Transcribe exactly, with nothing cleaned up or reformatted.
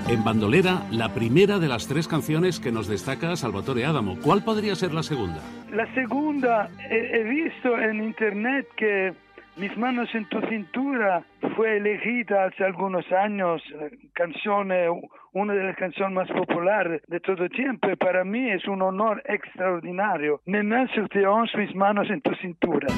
En Bandolera, la primera de las tres canciones que nos destaca Salvatore Adamo. ¿Cuál podría ser la segunda? La segunda, he, he visto en internet que Mis manos en tu cintura fue elegida hace algunos años, canción, una de las canciones más populares de todo tiempo, y para mí es un honor extraordinario. Mes mains sur tes hanches, mis manos en tu cintura.